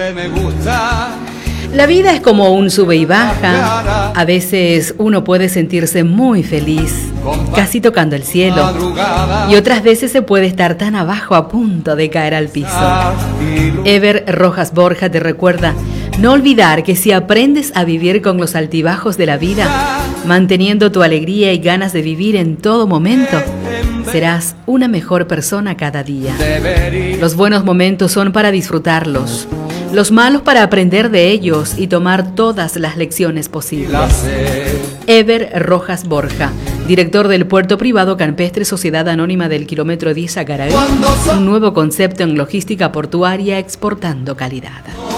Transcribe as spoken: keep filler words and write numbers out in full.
Me gusta. La vida es como un sube y baja. A veces uno puede sentirse muy feliz, casi tocando el cielo, y otras veces se puede estar tan abajo a punto de caer al piso. Ever Rojas Borja te recuerda no olvidar que si aprendes a vivir con los altibajos de la vida, manteniendo tu alegría y ganas de vivir en todo momento, serás una mejor persona cada día. Los buenos momentos son para disfrutarlos, los malos para aprender de ellos y tomar todas las lecciones posibles. Ever Rojas Borja, director del Puerto Privado Campestre Sociedad Anónima del Kilómetro diez Acaraí, un nuevo concepto en logística portuaria exportando calidad.